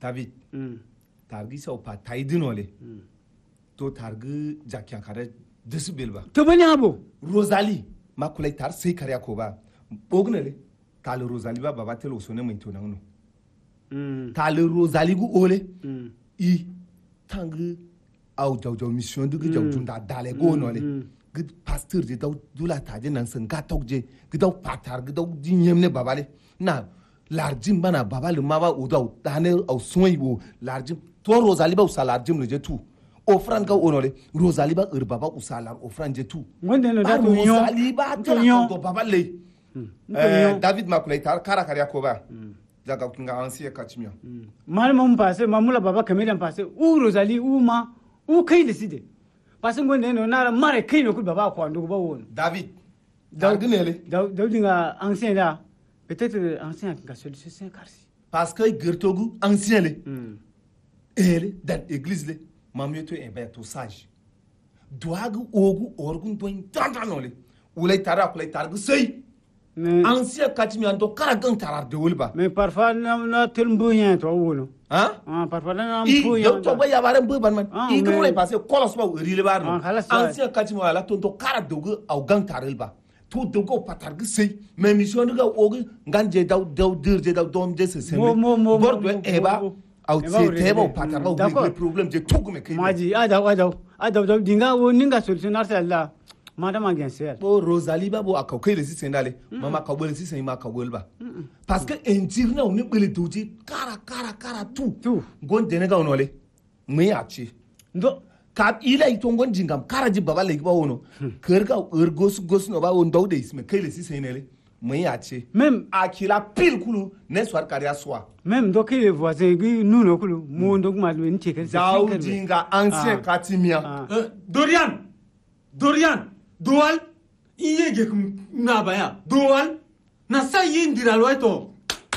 David targi sau pa taidinole to targi jakyan kare disbelba to bani abo Rosalie makulai tar sai kare ko ba bognele tal Rosalie ba baba telo sone mai to nanu tal Rosalie gu ole I tangi au jaw mission du jaw tunda dale go nole gid pasteur de daw dula taje nan san ga tokje gidaw patar gidaw dinyemne babale na larjim bana babale maba udaw dane au soyibo larjim to Rosalie ba usalarjim le je tout offrande ka onole Rosalie ba baba usalar offrande je tout wonde no da to Rosalie ba to babale David makulay tar kara kare ko ba jaga kinga ansiye kachimia malmum passe mamula baba kamedan passe u Rosalie u ma u kai décider parce que wonde no na mare kai no ku baba ko andu ba won David dargnele daw dinga ancien là peut-être ancien ka solution c'est karsi parce que gertogu ancien le ele dans église le mamieto e beto sage doagu ogu orgun doin tantanole ulay tara kulay targu sey ancien katimi ando karagan tarar de wolba mais parfois na telmboyen to wono parfois na mboyen to ba yabare mboban man I ko lay passer kolos ba rile bar no ancien katimi wala to karag dogu au gang tarelba to dogo patargu sey mais mission ga ogu nganje daw dirje daw dom je se sem bordo eba au tebo patarba le problème je tout me kay maji adaw dinga wo ninga solution arsala madame Agencer bo Rosalie ba bo akawkay le sisendale mama kawbele sisen ma kawbelba parce que intirna on bele tuji kara tout gon denega onole me achi ndo ka ila itongon jingam karaji baba le ba wono kerga gos no ba won dawde isme kay le sisenele me achi même akila pile kulu ne soir karia soir même donc les voisins nous no kulu mo ndok ma ni cheke zaw jinga ancien katimia Dorian Doal iye kum na baya Doal na sayi ndiralwa to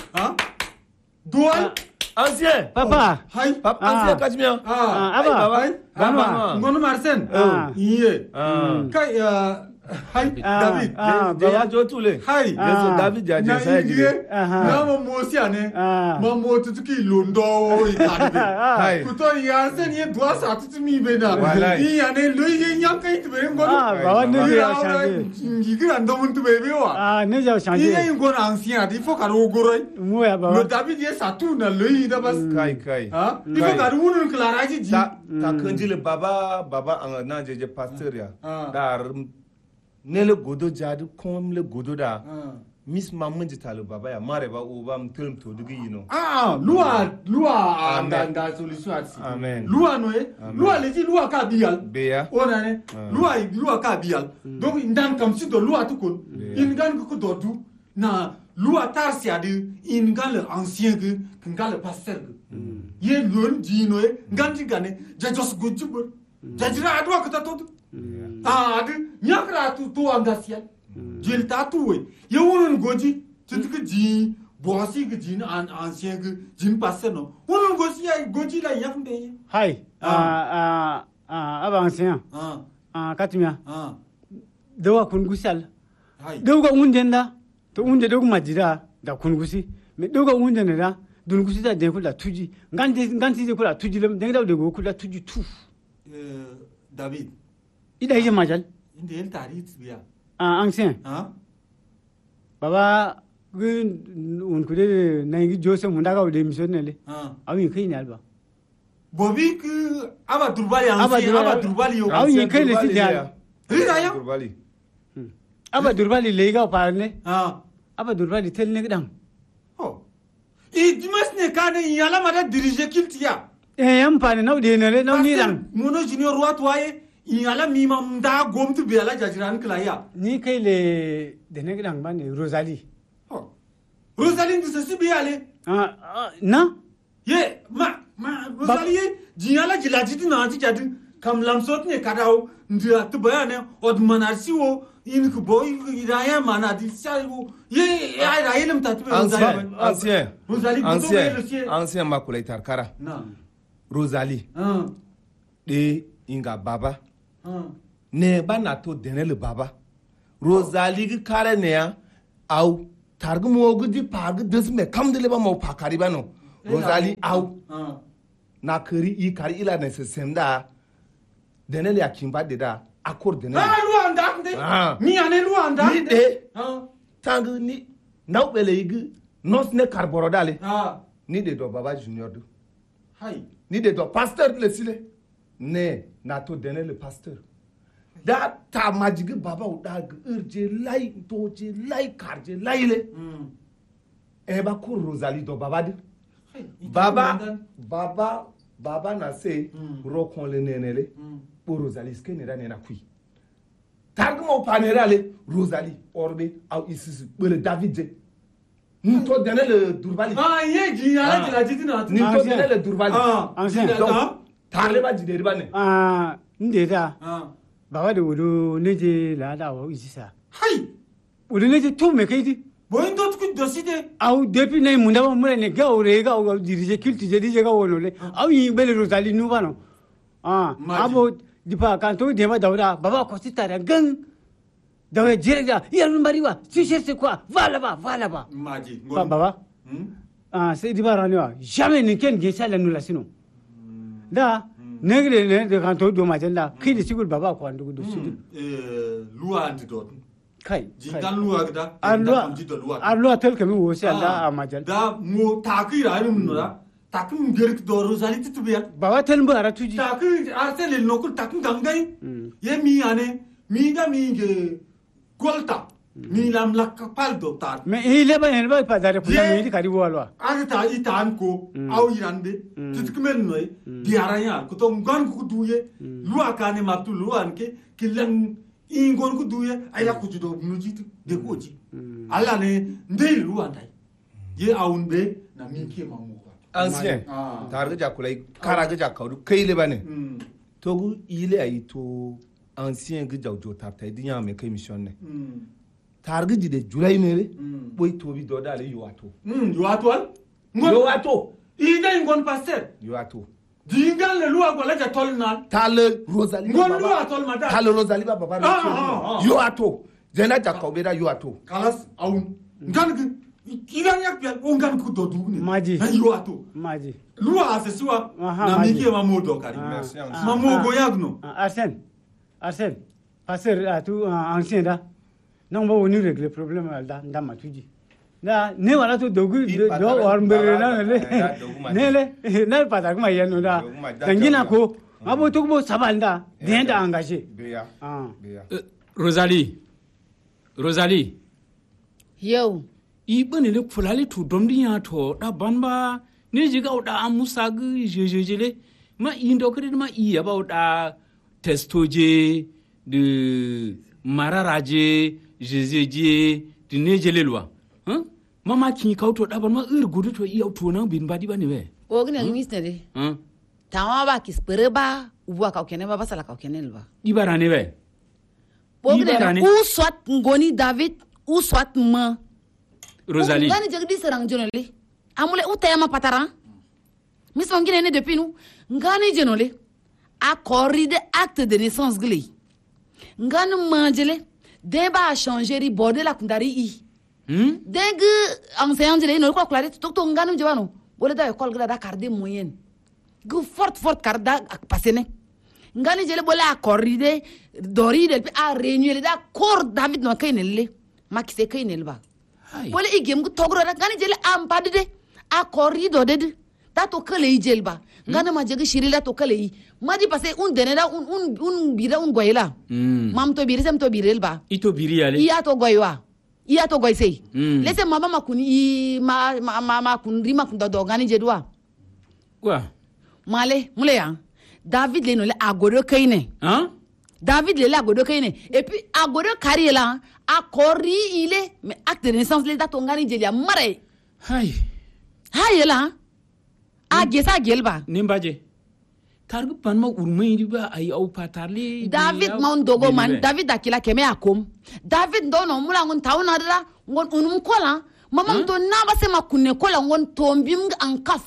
Doal ancien papa hay papa ancien katimia baba ngono Marcel iye kai hay David ya jotule hay David ya je sayi na mo mosiane mo motuki londo ikaribe hay kuto yansen ye doa sa tutumi bena iyane loye yankai tbere ngono baba ne ya changer ngigira ndo muntu bebe wa ne ya changer iye ngono ancien il faut karo goroi mo ya baba le David ye sa tu na loye da bas kai il faut karo wunu klaraji ji ta kanjile baba na je pasteur ya dar nele godo jadu kom le godo da miss mamman jitalo baba ya mare ba o ba mtelm to dugi yino lua anda solution atsi amen lua noe lua leji lua ka bial beya ona ne lua ka bial donc ndan kam si do lua to kon ingan ko do du na lua tarsi adi ingan le ancien que ngal le pasteur ye lon di noe nganti gane jajos gojubo jajira adwa ko to adi nyakra tu angasial jil tatuwe ye wonun goji tutuke ji bosi ge jin ancien ge jin passe no wonun goji ya goji la yakmbe hay aba ancien katimia dawa kungusal doga undenda to unde doga majira da kungusi me doga undenda da dungusi da de kula tuji nganti de kula tuji lem de daw de go kula tuji tu David ida je majal inde el tarit biya ancien baba un kude nangi jose mundaga de mission nele awi kai ne alba bobi ku aba durbali yo awi kai le tidial rida ya durbali aba durbali lega parne aba durbali tel ne gidan dimas ne kane yala mada diriger kiltiya yam pane naw de ne naw ni dan mono junior ruat waye yala mima mda gomtu be ala jajiran klaya ni kai le de ne gidan bane Rosalie ndu se sibi ale na ye ma Rosalie jiyala jilajiti na ati jadi kam lamsot ne kadao ndu atbayane od manarsiwo in ku boy idaya manadi sayo ye ay rayelem tatbe ancien makulay tarkara na Rosalie de inga baba ne bana to denele baba Rosalie gi kare ne ya au targu mo gudi pag des me kam de le ba mo pakari bano Rosalie au na kari I kari ila ne se semda denele ya kimba deda accord denele Luanda mi ane Luanda ni de tangu ni na ubele igi nos ne carborodale ni de do baba junior do ni de do pasteur le sile ne na to denele pasteur da ta majigi baba o da urje lai to je lai karje lai le e ba ko Rosalie do baba de baba na se rokon le nenele pour Rosalie ce ne ra ne na kui targmo panerale Rosalie orbe au ici le David je nto denele durbali yeji ala la jidina nto denele durbali ancien tarle ba jide riba ne ndeta baba de wodo neje la da wo isisa wodo neje to me kaiti boy ndo tu doside au depuis ne munda mo ne ga ore ga o dirige culte je dije ga wono le au yi bele Rosalie nu bano abo dipa kanto de ma dawda baba ko sitara gang dawe jirega yalun bariwa tu cherches quoi va là-bas maji baba c'est dipa raniwa jamais ne ken gesa la nous la sinon da negre ne de kanto do ma jenda kidi sigul baba ko andu do sigul Luanda do kai jindan Luanda allo tel kami wo se Allah amajal da mo takira ni munura takum gerik do Rosalie tutubiya baba tel mbara tuji takum arsel nokul takum gangai ye mi ane mi ga mi ge golta mi lam lakka paldo ta mais il est pas dare pour la mi kari wolwa ta itan ko au irande tutkumen noy diaranya ko to ngon ko duye lua kane matu luan ke kilan ingon ko duye aya ko judo nujitu de ko ji alla ne ndel luan dai ye aunbe na mi ke mamu ancien targa jakulai karaga jakawdu kayle bane togu ile ayi to ancien ga jawjo tarta dinya me kai mission ne targa jide julai mere boy to bi do dale yuato ina ngon pasteur yuato dingal le loi ko la ja tolna tale Rosalie ngon loi tol mata tale Rosalie baba yuato zena jakawbeda yuato kalas awun ngan kilan yak pia ongan ku do dugni maji yuato maji loi asesua na mike mamodo kari mamogo yagno Arsène passer tu ancien da non ba woni régler problème da ndama tuji na ne wala to dogu do warmbere na le na pada kuma yano da dangina ko abo to bo sabalda denda engagé Rosalie yo ibani le fulali to domdi ya to da banba ne jiga da amusa gu jejele ma indo kedi ma iya ba da testoje de mararaje jejeje de nejele lwa mama kin kauto da ban ma gudu to iya to na bin badi bane we o gna ngistede tawa ba kispere ba uwa ka okene ba basala ka okene lwa ibara ne we o gna ou soit ngoni David ou soit ma Rosalie ngani jagdi serang jonole amule utayama patara mismo ngine ne depuis nous ngani jonole a corride acte de naissance glé ngani manjele deba changer ri borde la kundari I deng enseignant jele no ko clare to ngani jawano wala da école grada carte moyenne gu forte carte passene ngani jele bola a corride doride a réunir da corps David no kaynelle makise kaynel ba wala igem gu togro da ngani jele am padde a corrido de da to kale jelba ngana ma jegi shirila to kale yi madi parce un deneda un bira un goyla mam to biri sem to birel ba ito biri yale iya to goywa iya to goy sei lese mama makuni ma kun rima kun do ngani jedwa quoi male mule ya David le no le agodo kaine David le agodo kaine et puis agodo kariela a corri ile mais acte de naissance le da to ngani jelia mare hay la a gesa gelba nimbaje targu panma urmei riba ay au patarli David mon dogo man David akila keme akom David dono mula ngon tauna dara ngon unum kola mama to na ba se makunne kola ngon tombim an kaf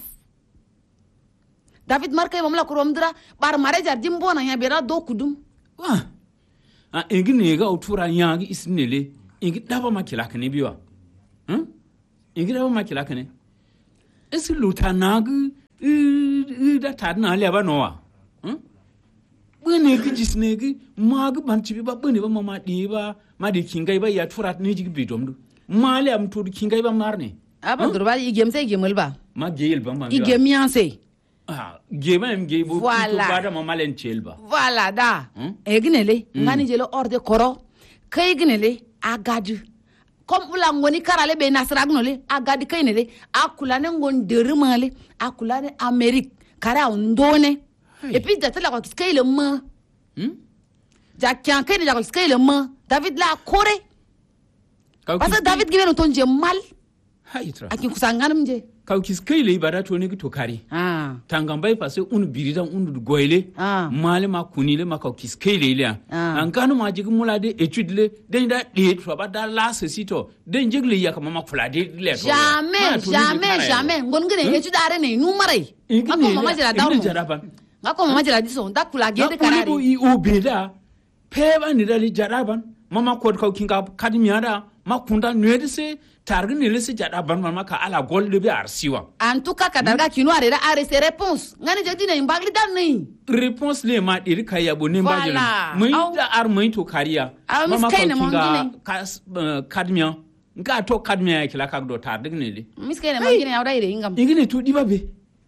David markay mamla ko romdra bar mare jar jimbo na ya bera do kudum wa engi nega utura yangi isnele engi daba makila kane biwa engi daba makila kane est-ce lutanag da tadna le ba noa bune ki jisne ki mag ban ci ba bune ba mama di ba ma di kingai ba ya turat ne jigi bi domdu male am to kingai ba marne aba durba igem sai gemel ba ma geyel ba ma igem yanse gema em gey bo Voilà. to bada mama len chelba voilà da egnele ngani jelo orde koro kay gnele agadu comme ula ngoni karale be nasragnole agadi kaynele akula ne ngon dermale akula ne amerique kara ndone et puis datela ko skay le ma jakkan kay da ko skay le ma david la kore parce que david gibe no tonje mal haitra akin kusanganum je kawkis kayle ibada to ne to kari tangambai parce un biridan un goyle male ma kunile ma kawkis kayle ile an kanu ma jigi mulade étude le den da de to ba da la sito den jigle ya kama ma fulade le to jamais ngon ngene étude are ne numare ngako mama jira dawo ngako mama jira diso da kula gede karari ko i obeda peba ni dali jaraban mama ko kawkinga kadimiada makunda nwedise targin ne se jada ban mama ka ala gol de bi arsiwa en tout cas kadarga kino are ses réponses ngani jadi ne mbagli dan ne réponse le ma dir kaya bonin bajin mun da ar mun to kariya mama ko kinga kadmiya nga to kadmiya kila ka do targin ne le miskene ma ngine awda ire ingam ingine to diba be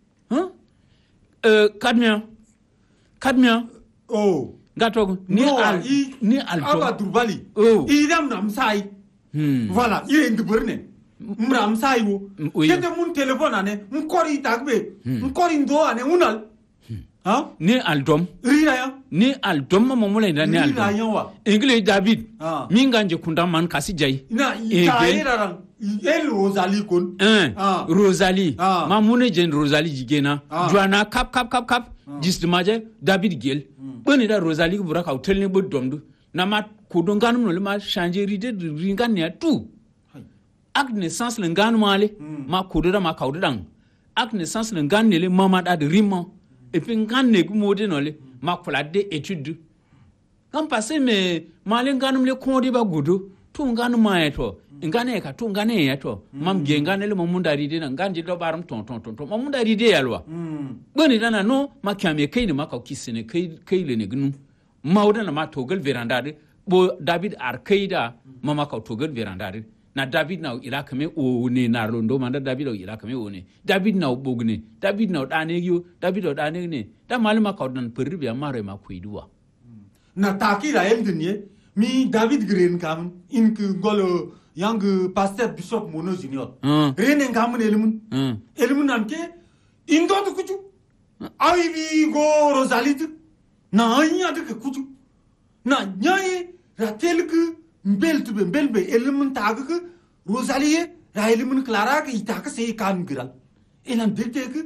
kadmiya oh gato ni al aba durbali idam nam sai voilà il est ndburne mram sai wo kete mun téléphone ane mkori tagbe mkori ndo ane unal ni aldom rina ya ni aldom ma momola ina ni aldom rina yawa engle david minganje kunda man kasi jai na ira el rosalie kon rosalie ma mune jen rosalie jigena joana kap just maje david gel boni da rosalie bura ka hotel ne bo domdu na ma kodon ganum no ma changer ride ringan ne tout ak naissance le ngan male ma kodora ma kawdan ak naissance le ngan ne le mama da de rimo et puis ngan ne ku mode no le ma kula de étude kan passé mais male nganum le kondi ba gudu tu ngan ma eto ngane ka tu ngane eto mam ge ngane le mamunda ride na nganje do baram ton mamunda ride yalwa boni dana no ma kyame kai ne ma ka kisene kai le ne gnu mawda na ma togal verandade bo david arkaida mama ka togal verandade na david na ila kame o ne na rondo manda david o ila kame o ne david na bogne david na dane yo david o dane ne da malama ka dan perri ya mare ma kuiduwa na takira elgne mi david green kam in ku golo yang pastor bishop mono junior rene ngam ne elimun nanke indo to kuju awi bi go rosalie na anya de kuju na nyaye ratel ku mbelbe elimun tag ku rosalie ra elimun clara ka ita ka se kan giral elan dete ku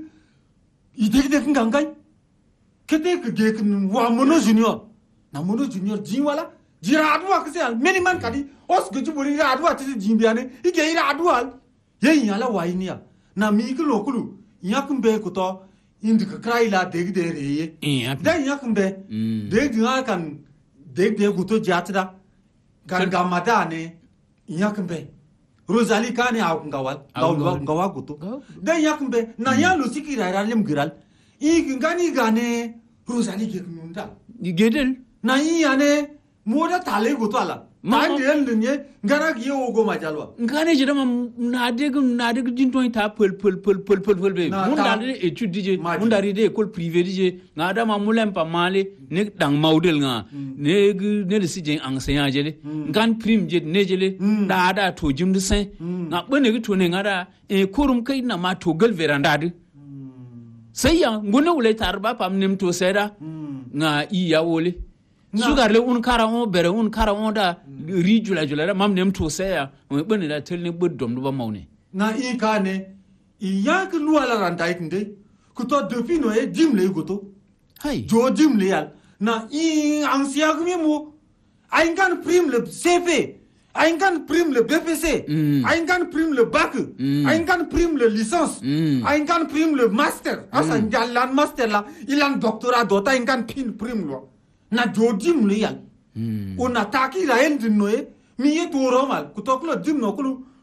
ide ngangai kete ku ge ku wa mono junior na mono junior jinwala jira adwa ka se many man kadi os ge juburi ra adwa ti jimbiane ige ira adwa ye yala wainia na mi ku lokulu yakum be ku to indi ka kraila deg de reye da yakum be deg dinga kan deg de guto jatra kan gamada ne yakum be rosalie kane aw ngawa guto da yakum be na ya lo sikira ra lem giral ngani gane rosalie ge nunda gedel na ane moda tale guto ala ma del dunye ngara gi ogo majalwa ngane jida na deg jinto ta pol be mun da étude dije mun da ride école privée dije na da ma mulem pa male ne dang maudel nga ne de sije enseignant jele ngan prime je ne jele da to jimdu sen na bane gi to ne ngara e kurum kai na ma to gal veranda de sai ya ngone wule tarba pam nim to seda nga iya wole sugar le un kara on bere un kara on da rijula da mam nem to saya mo bane da tel ne boddom do ba mawne na I kane I yak lu ala randa ikinde ku to depuis no e dim le goto hay jo dim le yal na I ancien gmi mo ay ngan prime le CP ay ngan prime le BPC ay ngan prime le bac ay ngan prime le licence ay ngan prime le master asa ngal master la ilan doctorat do ta ngan prime lo na jodim le yal on attaque la end noé mi et to romal ku to klo dim no kulu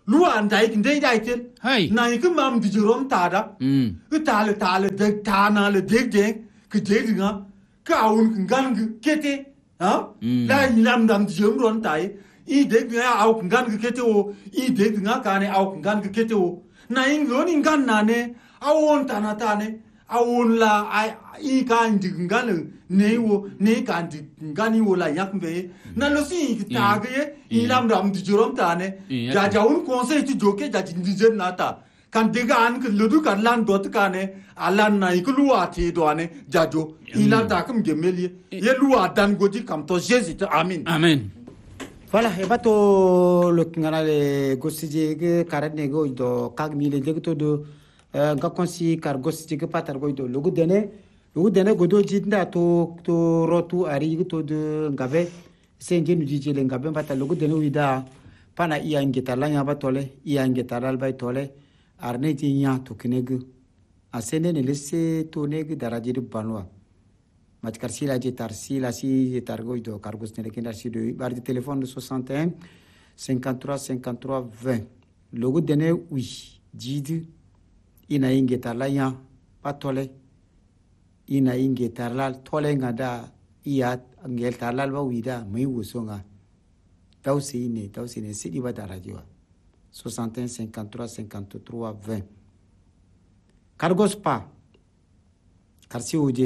lua andai kinde jaitel Hai. na yi mam di jerom tada tale de tana le de ke de nga ka un ngan kete ha la yilam dam di jerom ron tai I de nga au ngan kete o I de nga ka ne au ngan kete o na ing ron ngan na ne awon tana tane awon la I kan di ngan ne wo ne kan di ngan wo la yak mbe na lo si ta ge yilam dam di jerom tane ja un conseil ti joke ja di jen na ta kan diga an ke ludu kan lan dot kane alan na ik luwa ti do ane jajo ila ta kam gemeli ye luwa dan godi kam to jésus amen Amen. Voilà, et bato le ngana gosije ke karane go do kag mile de to do ga konsi kar gosije ke patar go do lugu dene go do jinda to rotu ari to de ngabe senje nu jije le ngabe bata lugu dene wida pana iya ngitala nya batole iya ngitala bay tole arne ji nya to kinegu asene ne lesse to negu daraje de banwa Matkar sila je tar sila si je tar go do cargos ne kinda si de bar de téléphone de 61 53 53 20 logo dene oui jidi ina inge talaya patole ina inge talal tole ngada iya ngel talal ba wida mai wusonga tawsi ne sidi ba radio 61 53 53 20 cargos pa karsi uje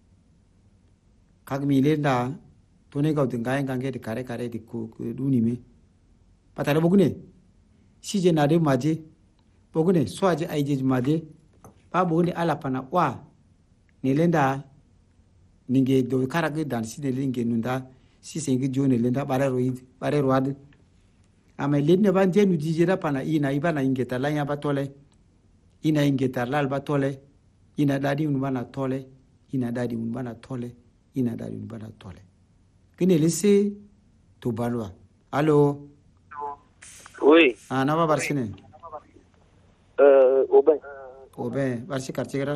kag mi lenda tone ga udinga ngange de kare de ku duni me patale bogune sije na de maje bogune soaje aije maje ba bogune ala pana wa ne lenda ninge do karage dan si de linge nunda si sengi jone lenda bare road ama lenne ban jenu dijira pana ina ibana ingeta lanya batole ina ingeta lal batole ina dadi unbana tole ina dadi unbana tole ina dari bana tole kine lese to balwa allo oui na ba barsine oben barsi kartigara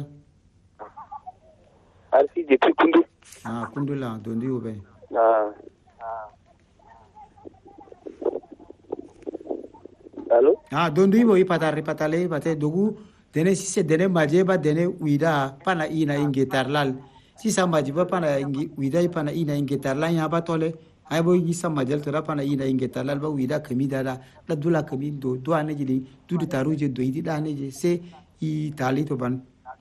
arsi depuis kundu kundu la dondi oben allo dondi bo patale bate dogu dene sise dene majeba dene uida pana ina ingetarlal si sama jiba pana wida pana ina ingetarla ya batole ay boy gi sama jel to pana ina ingetarla ba wida kami dada la dula kami do ane jili du taruje do idi dane je se I tali to ban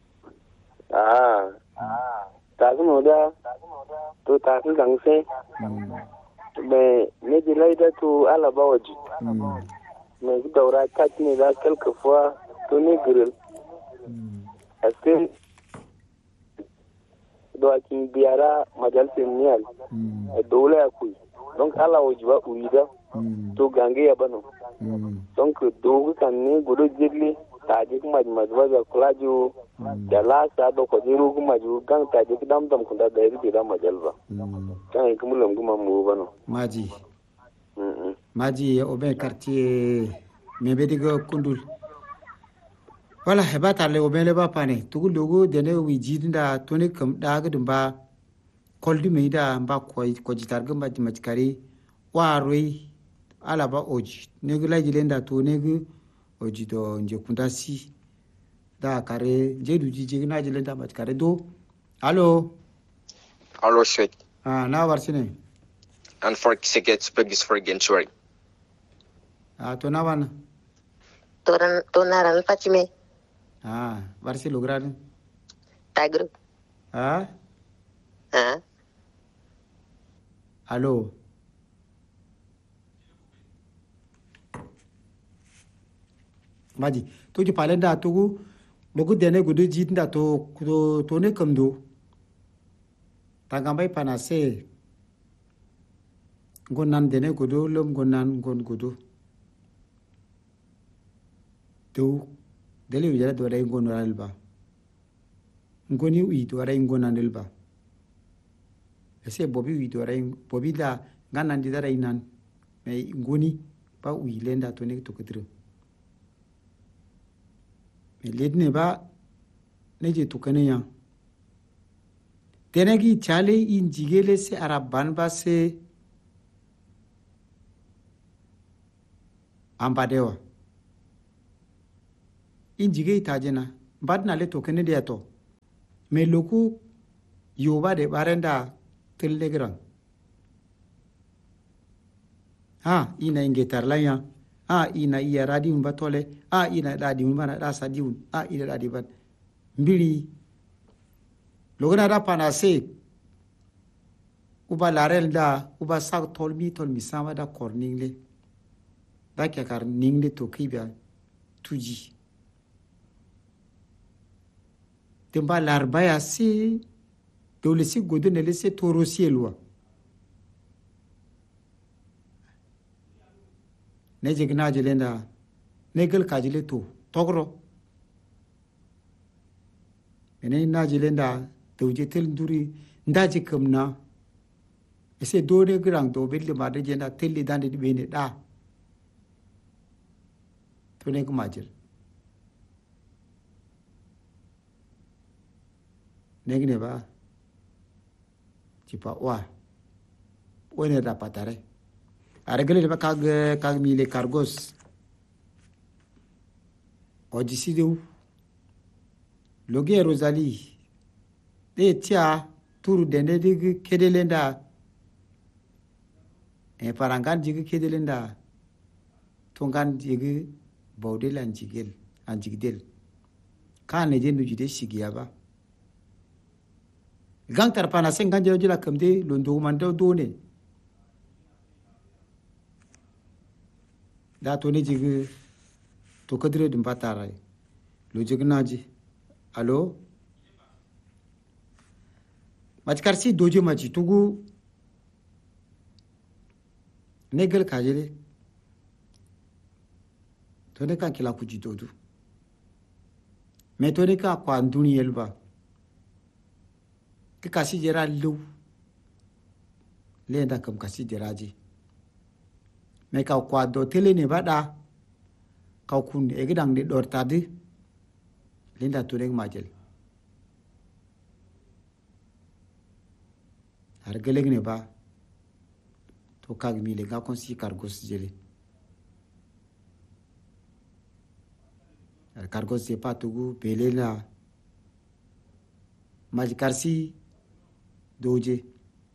ta ko da to ta ko gang se be ne jilai da to ala bawaji me daura ta ne da quelque fois to ne grill est-ce que do akin biara majalsin niyal dole ya kuyi donc ala wajiba uida to gange ya bano donc dogu kan ne godo jegli taji kuma majma da kulajo da la sa do ko jiru kuma ju gang taji dam kun da iri da majalba kan kumulum kuma mu bano maji o be quartier me be digo kundul wala heba tarle o bele ba pane tugu logo dene wi jidinda toni kam daga dumba koldi meida ba ko jitar gamba majkari waroi ala ba oji negu la jilenda to negu oji do nje kundasi da kare jedu jije na jilenda majkari do allo shit na warsine and for tickets bigis for gensuari to na wana to naran pachime varsi logrado tagro allo maji to ji palenda to logu dene gudu jitnda to ne kamdo tagambai panase gonan dene gudu lom gonan gudu to dele wijara do ray ngono alba ngoni wi do ray ngona nelba ese bobi wi do ray bobi da nganan di ray nan me ngoni ba wi lenda to ne to kudru me ledne ba ne je to kane ya tenegi chale in jigele se araban ba se ambadewa injige itajena badna le tokene de to me loku yoba de barenda telegram ina ingetar laya ina iya radium batole ina radium bana da sadiun ina radium bat mbiri logana da panase uba larel da uba sak tolmi sama da korningle da kar ningle to kibya tuji temba larbaya si dole si godo ne lese toro sielwa ne jigna jelenda negal kajile to togro ene na jelenda tawje tel nduri ndaji kamna ese dole grang do belli ma de jenda telli dande di bene da to ne ko majel negne ba cipa wa wone da patare aregale ba kag mile cargos oji sideu loge Rosalie de tia turu dende dig kedelenda e parangan jigi kedelenda tongan jigi bawdel anjigdel kane jendu jide sigiyaba gang tarpana sengan jojula kamde londo mando done da to ne jigi to kadre dum batara lo jignaji allo majkarsi dojo maji tugu negal kajele to ne kan kila kuji dodu me to ne ka kwa nduni yelba ke kasi jera lu le da kam kasi jeraji me ka kwa do tele ne bada ka kun e gidang de dor tadi linda to ne majel har geleg ne ba to kag mi le ga konsi cargos jeli ar cargos je patugu belela majkarsi doje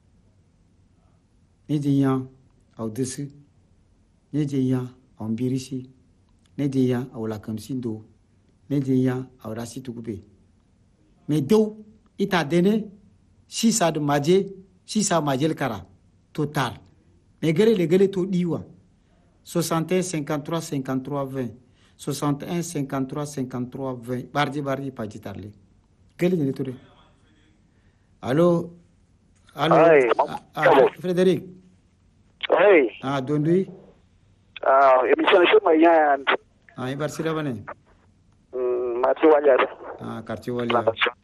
nejiya au desu nejiya au birisi nejiya au lakamsindo nejiya au rasitugube me do ita dene sisa de maje sisa majel kara total me gele to diwa 61 53 53 20 61 53 53 20 barji pajitarle gele ne to Allô? Hey, Frédéric. Hey. Dondui. Émission sur Mayan. Ibar sira bane. Mati Walia. Quartier Walia.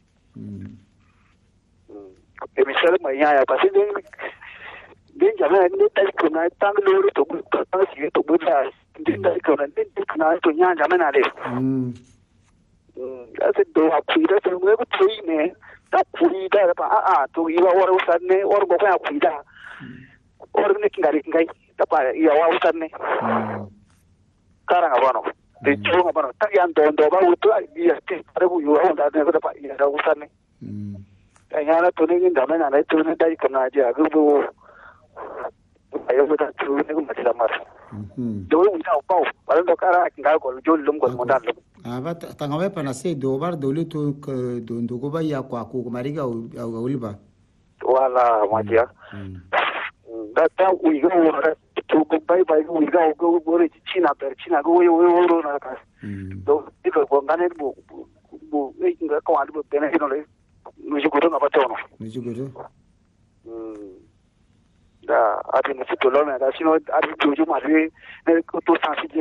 Émission sur Mayan parce que din jamais ni tel que na tang lolu to si to buta din tel que na to nya jamais na le. Ase do akuira to ngwe ko tine. Ta kuida pa to iwa ora usane ora go fa kuida ora ne kingai ta pa iwa wa usane karanga bano de chunga bano ta yan do ba uto ia te pare bu iwa onda ne ta pa ia ra usane yana to ne nda mena na to ne dai kana ja gubu ayo ta tu ne ko matira mar do unta pau pare do kara kinga ko jolum ko mondan aba tangawe panase dobar dole to do go ba ya kwa ko mariga ulba wala majia da ta ui go to go bai ui go bore china go yo na ka do iko ko ngane bu ngai ko adu bene no le no jugo na patono no jugo da ati ne to lo na da sino ati jojo ma re ne ko to sansi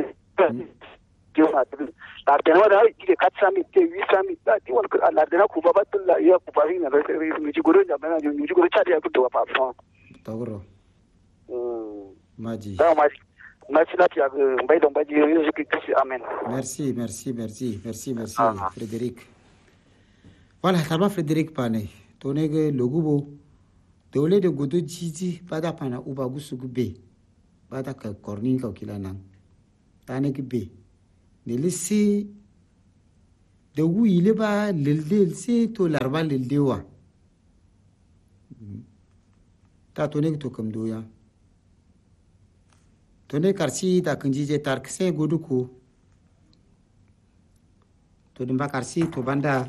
la dena da ke katsami ke wisami da ti wal la dena ku babatulla ya ku bari na ni jigoro ja bana ni jigoro cha ya ku to pa fa togro maji da maji merci la ya mbay do baji yo ki kasi amen merci Frédéric voilà talba Frédéric pane to ne ge logubo dole de godo jiji bada pana uba gusugu be bada ka kornin ka kilana tane ki be nelisi de wu ile ba lelde se to larba lelde wa ta to ne to kam do ya to ne karsi ta kanji je tar kse godu ko to dimba karsi to banda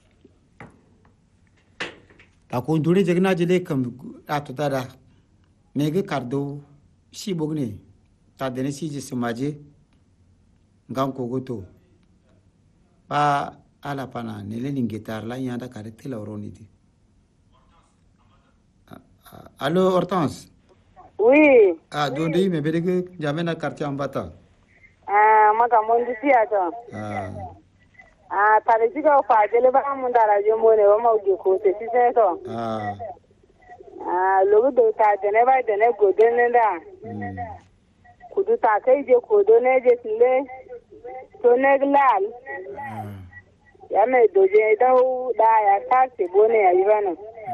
ta ko ndure jegna jele kam to tada mege kardo si bogne ta dene si je semaje ngam ko goto pa ala pana nele ningetar la yanda kare tela oronidi. Allô Hortense? Oui. Ah dondi me bedege jamena quartier ambata. Maka mondi siato. Tare jiga fa jele ba mundara jomone wa mawdi ko te siseto. Logo do ta dene ba dene godene da. Kudu ta kai je kodo ne je tile to ne glal. Ya me doje da ya ta se bone ya yibana.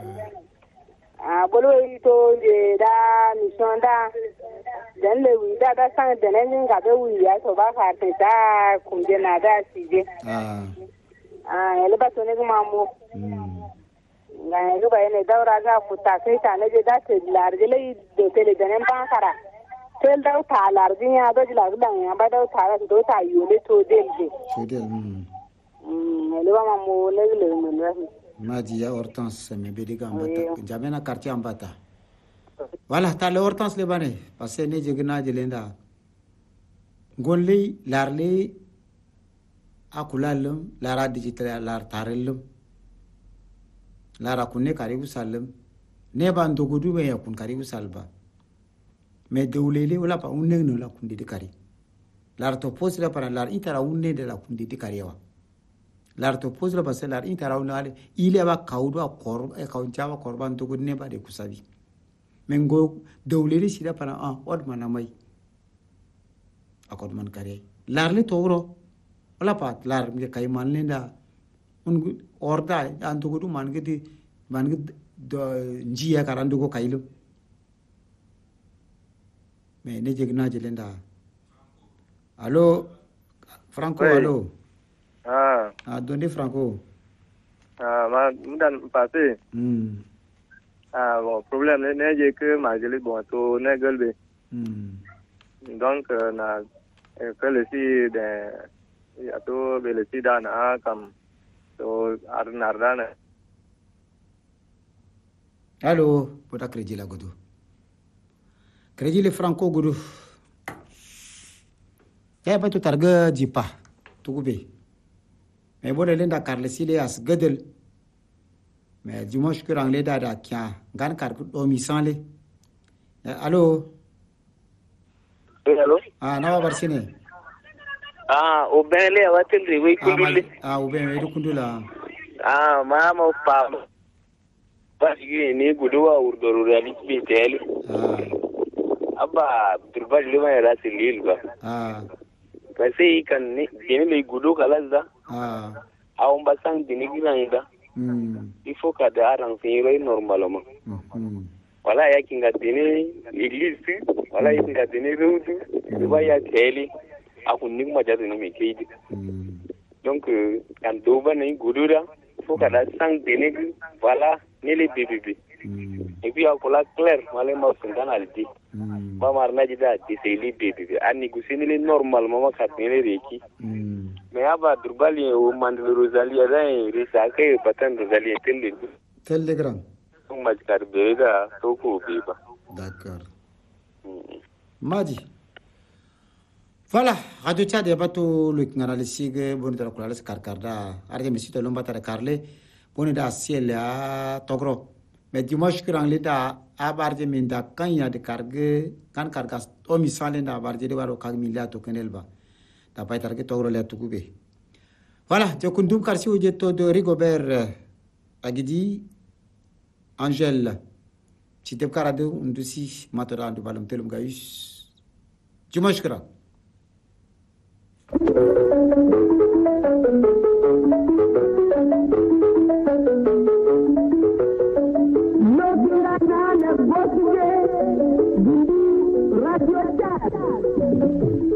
Bolo to je da mission da dan le wi da sang dene nin ga be wi ya to ba ka te da kunje na da sije. Ele ba to ne mamu. Ngai ga ba ne daura ga futa kai ta ne je da te larje le de tele dene ba kara. Tel da ta larje ya da ji larje dan ya ba da ta do ta yule to delje. To del. Ele ba mamu ne le mun rahi. Maji ya Hortense me bediga ambata jamena quartier ambata. Voilà ta le Hortense le bane parce ne jegna jelenda. Gonli larli akulalum lara digital lar tarellum. Lara kunne karibu salum. Ne ban dogudu be yakun karibu salba. Me dewlele wala pa unne no la kundi de kari. Lar to pose la para lar itara unne de la kundi de kariwa. Lar to pose la parce lar itara unale ile ba kaudu akor e kaunchava korban to gudne ba de kusabi. Mengo dewlele sida para od manamai. Akod man kare. Lar le toro wala pa lar me kai man lenda un orda antu gudu man gedi njia karandu ko kailu. Mais ne jegna jelenda. Allô Franco, oui. Allô. Donnez Franco. Ma mudan passé. Bon problème ne je que ma jeli bon to ne golbe. Donc na que le si de ya to be le si dana kam to arnardana. Allô, pota kreji la godo. Kreji le Franco godo. Ya ba to targa jipa tugube. Me bode lenda karle sile as gadel. Me dimanche que rangle da kya gan kar do mi sanle. Allô? Oui, allô? Nawa barsine. O benle awatel de we kundule. O ben we kundula. Mama pa. Basi ni guduwa urdoru reali biteli. Abba turbaj luma era silil ba. Kasi kan ni dini le gudu kalaza. Awon basang dini gilanga. Il faut que da arang finiro normalement. Wala ya kinga dini église, wala ya kinga dini route, wa ya teli akun ning majatu no mekedi. Donc kan doba ni gudura, faut que da sang dini wala ni le bébé. Et puis akola clair, wala ma finganaldi. Ba marna jida di seli bébé. Ani gusini le normalement ma katene reki. Mais aba durbali o mandel rosalia da risake patan rosalia telle grand. Majkar bega toko beba. D'accord. Madi. Voilà, radio Tchad ya bato le ngara sige boni da kula le karkarda. Arde mesito lomba ta karle boni da ciel ya togro. Mais dimanche que rangle da abarje minda kanya de karge kan kargas o misale da abarje de waro kag milla to kenelba. Da pai targe togro le tukube. Voilà, je kundum karsi o jetto de Rigobert agidi Angel, si tu as un dossier, maintenant tu vas me gaïs. Tu manges quoi?